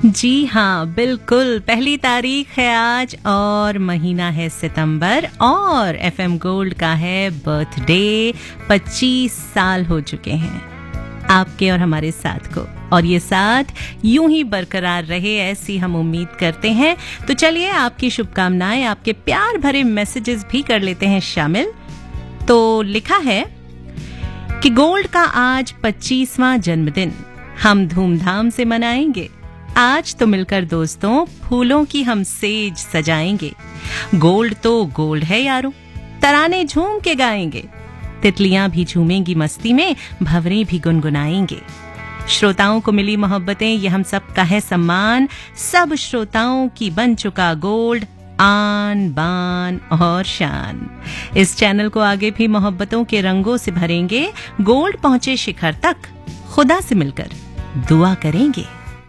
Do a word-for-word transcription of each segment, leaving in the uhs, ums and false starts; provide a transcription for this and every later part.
जी हाँ, बिल्कुल। पहली तारीख है आज और महीना है सितंबर और एफएम गोल्ड का है बर्थडे। पच्चीस साल हो चुके हैं आपके और हमारे साथ को, और ये साथ यूं ही बरकरार रहे ऐसी हम उम्मीद करते हैं। तो चलिए आपकी शुभकामनाएं, आपके प्यार भरे मैसेजेस भी कर लेते हैं शामिल। तो लिखा है कि गोल्ड का आज पच्चीसवां जन्मदिन हम धूमधाम से मनाएंगे। आज तो मिलकर दोस्तों फूलों की हम सेज सजाएंगे। गोल्ड तो गोल्ड है यारो, तराने झूम के गाएंगे। तितलियां भी झूमेंगी मस्ती में, भंवरे भी गुनगुनाएंगे। श्रोताओं को मिली मोहब्बतें, ये हम सब का है सम्मान। सब श्रोताओं की बन चुका गोल्ड आन बान और शान। इस चैनल को आगे भी मोहब्बतों के रंगों से भरेंगे। गोल्ड पहुंचे शिखर तक खुदा से मिलकर दुआ करेंगे।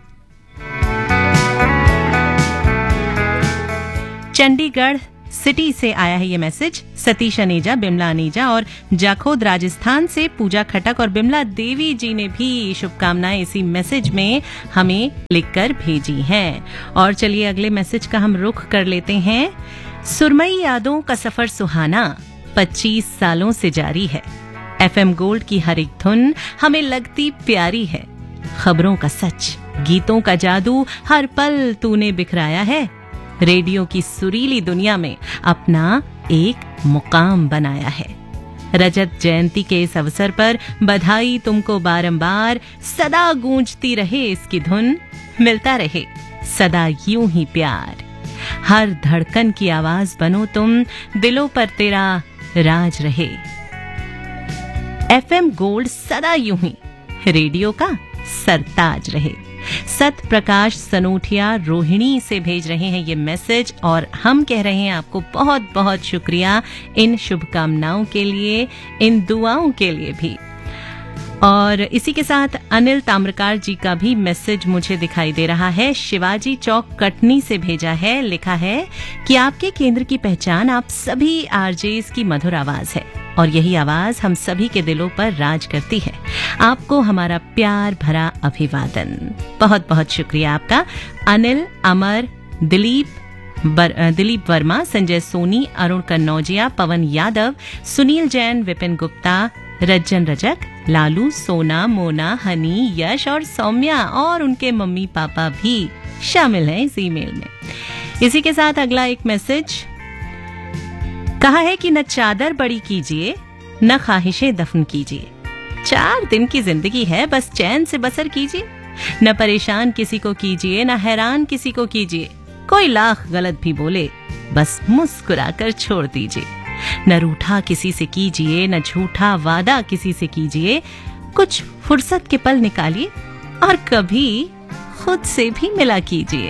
चंडीगढ़ सिटी से आया है ये मैसेज। सतीश अनेजा, बिमला अनेजा और जाखोद राजस्थान से पूजा खटक और बिमला देवी जी ने भी शुभकामनाएं इसी मैसेज में हमें लिखकर भेजी हैं। और चलिए अगले मैसेज का हम रुख कर लेते हैं। सुरमई यादों का सफर सुहाना पच्चीस सालों से जारी है। एफएम गोल्ड की हर एक धुन हमें लगती प्यारी है। खबरों का सच, गीतों का जादू हर पल तूने बिखराया है। रेडियो की सुरीली दुनिया में अपना एक मुकाम बनाया है। रजत जयंती के इस अवसर पर बधाई तुमको बारंबार। सदा गूंजती रहे इसकी धुन, मिलता रहे सदा यूं ही प्यार। हर धड़कन की आवाज बनो तुम, दिलों पर तेरा राज रहे। एफएम गोल्ड सदा यूं ही रेडियो का सरताज रहे। सत प्रकाश सनोठिया रोहिणी से भेज रहे हैं ये मैसेज और हम कह रहे हैं आपको बहुत बहुत शुक्रिया इन शुभकामनाओं के लिए, इन दुआओं के लिए भी। और इसी के साथ अनिल ताम्रकार जी का भी मैसेज मुझे दिखाई दे रहा है। शिवाजी चौक कटनी से भेजा है। लिखा है कि आपके केंद्र की पहचान आप सभी आरजेस की मधुर आवाज है और यही आवाज हम सभी के दिलों पर राज करती है। आपको हमारा प्यार भरा अभिवादन। बहुत बहुत शुक्रिया आपका अनिल, अमर, दिलीप बर, दिलीप वर्मा, संजय सोनी, अरुण कन्नौजिया, पवन यादव, सुनील जैन, विपिन गुप्ता, रज्जन रजक, लालू, सोना, मोना, हनी, यश और सौम्या और उनके मम्मी पापा भी शामिल हैं इस ईमेल में। इसी के साथ अगला एक मैसेज कहा है कि न चादर बड़ी कीजिए न ख्वाहिशें दफन कीजिए। चार दिन की जिंदगी है, बस चैन से बसर कीजिए। न परेशान किसी को कीजिए न हैरान किसी को कीजिए। कोई लाख गलत भी बोले बस मुस्कुराकर छोड़ दीजिए। न रूठा किसी से कीजिए न झूठा वादा किसी से कीजिए। कुछ फुर्सत के पल निकालिए और कभी खुद से भी मिला कीजिए।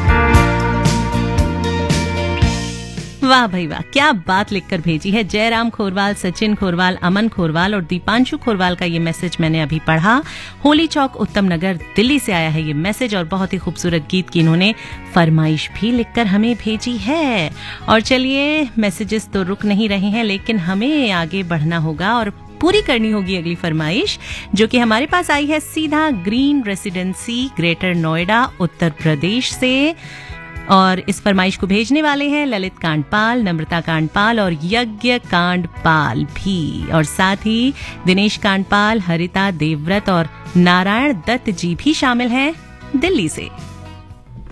वाह भाई वाह, क्या बात लिखकर भेजी है। जयराम खोरवाल, सचिन खोरवाल, अमन खोरवाल और दीपांशु खोरवाल का ये मैसेज मैंने अभी पढ़ा। होली चौक उत्तम नगर दिल्ली से आया है ये मैसेज और बहुत ही खूबसूरत गीत की इन्होंने फरमाइश भी लिखकर हमें भेजी है। और चलिए मैसेजेस तो रुक नहीं रहे हैं लेकिन हमें आगे बढ़ना होगा और पूरी करनी होगी अगली फरमाइश जो कि हमारे पास आई है सीधा green residency greater Noida Uttar Pradesh से। और इस फरमाइश को भेजने वाले हैं ललित कांडपाल, नम्रता कांडपाल और यज्ञ कांडपाल भी। और साथ ही दिनेश कांडपाल, हरिता देवव्रत और नारायण दत्त जी भी शामिल हैं दिल्ली से।